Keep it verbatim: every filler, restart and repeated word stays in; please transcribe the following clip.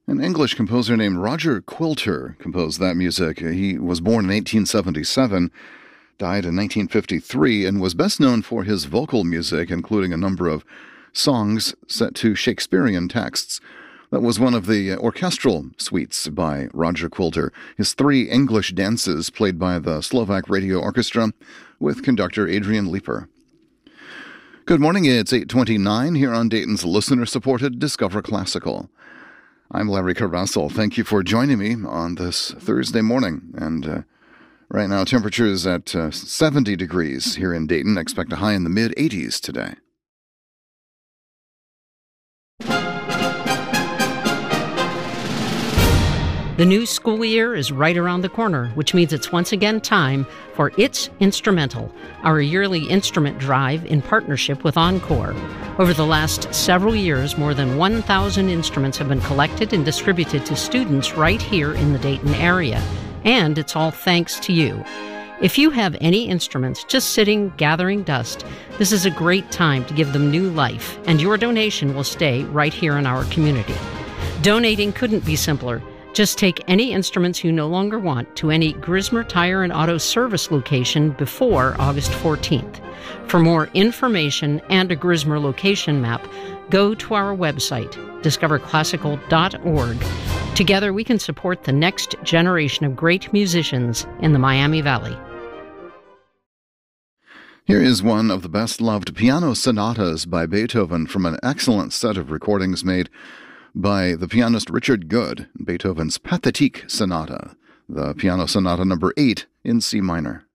An English composer named Roger Quilter composed that music. He was born in eighteen seventy-seven, died in nineteen fifty-three, and was best known for his vocal music, including a number of songs set to Shakespearean texts. That was one of the orchestral suites by Roger Quilter, his three English dances played by the Slovak Radio Orchestra with conductor Adrian Leeper. Good morning, it's eight twenty-nine here on Dayton's listener-supported Discover Classical. I'm Larry Carrasel. Thank you for joining me on this Thursday morning. And uh, right now, temperatures at uh, seventy degrees here in Dayton. Expect a high in the mid eighties today. The new school year is right around the corner, which means it's once again time for It's Instrumental, our yearly instrument drive in partnership with Encore. Over the last several years, more than one thousand instruments have been collected and distributed to students right here in the Dayton area. And it's all thanks to you. If you have any instruments just sitting, gathering dust, this is a great time to give them new life, and your donation will stay right here in our community. Donating couldn't be simpler. Just take any instruments you no longer want to any Grismer Tire and Auto Service location before August fourteenth. For more information and a Grismer location map, go to our website, discover classical dot org. Together we can support the next generation of great musicians in the Miami Valley. Here is one of the best-loved piano sonatas by Beethoven from an excellent set of recordings made by the pianist Richard Good, Beethoven's Pathétique Sonata, the piano sonata number eight in C minor.